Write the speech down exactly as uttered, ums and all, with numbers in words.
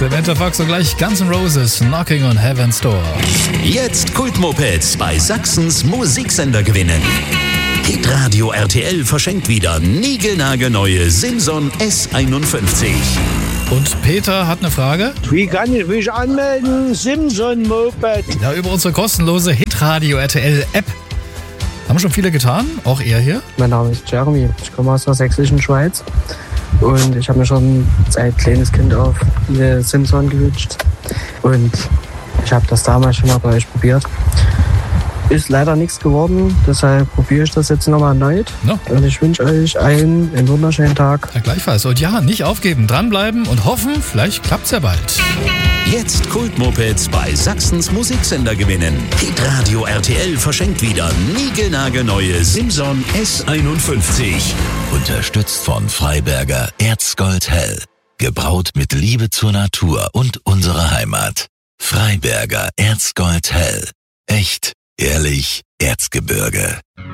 Samantha Fox und gleich Guns N' Roses, Knocking on Heaven's Door. Jetzt Kultmopeds bei Sachsens Musiksender gewinnen. Hitradio R T L verschenkt wieder niegelnagelneue Simson S einundfünfzig. Und Peter hat eine Frage. Wie kann ich mich anmelden? Simson Moped. Ja, über unsere kostenlose Hitradio R T L App. Haben schon viele getan, auch er hier. Mein Name ist Jeremy, ich komme aus der sächsischen Schweiz und ich habe mir schon seit kleines Kind auf eine Simson gewünscht und ich habe das damals schon mal bei euch probiert. Ist leider nichts geworden, deshalb probiere ich das jetzt nochmal erneut. No. Und ich wünsche euch einen, einen wunderschönen Tag. Ja, gleichfalls. Und ja, nicht aufgeben, dranbleiben und hoffen, vielleicht klappt's ja bald. Jetzt Kultmopeds bei Sachsens Musiksender gewinnen. Hitradio R T L verschenkt wieder niegelnagelneue Simson S einundfünfzig. Unterstützt von Freiberger Erzgold Hell. Gebraut mit Liebe zur Natur und unserer Heimat. Freiberger Erzgold Hell. Echt, ehrlich, Erzgebirge.